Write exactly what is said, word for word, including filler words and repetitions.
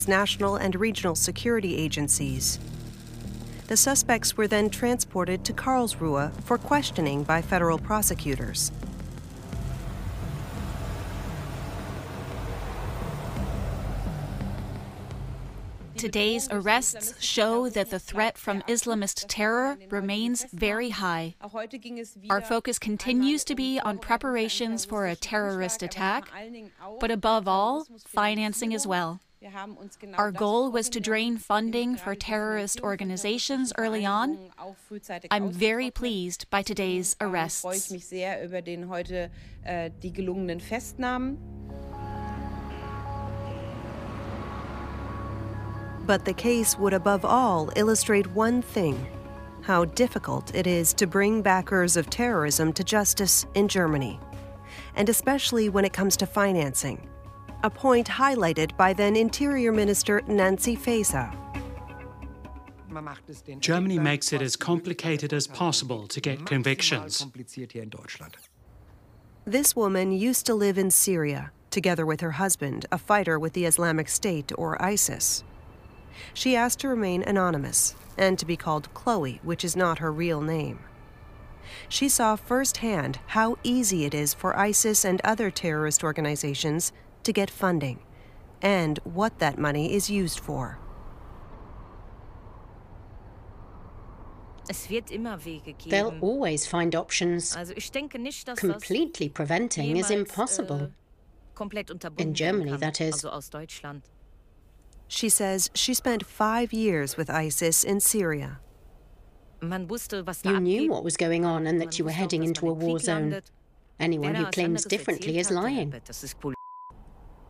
national and regional security agencies. The suspects were then transported to Karlsruhe for questioning by federal prosecutors. Today's arrests show that the threat from Islamist terror remains very high. Our focus continues to be on preparations for a terrorist attack, but above all, financing as well. Our goal was to drain funding for terrorist organizations early on. I'm very pleased by today's arrests. But the case would above all illustrate one thing: how difficult it is to bring backers of terrorism to justice in Germany, and especially when it comes to financing, a point highlighted by then Interior Minister Nancy Faeser. Germany makes it as complicated as possible to get convictions. This woman used to live in Syria, together with her husband, a fighter with the Islamic State or ISIS. She asked to remain anonymous and to be called Chloe, which is not her real name. She saw firsthand how easy it is for ISIS and other terrorist organizations to get funding, and what that money is used for. They'll always find options. Completely preventing is impossible. In Germany, that is. She says she spent five years with ISIS in Syria. You knew what was going on and that you were heading into a war zone. Anyone who claims differently is lying.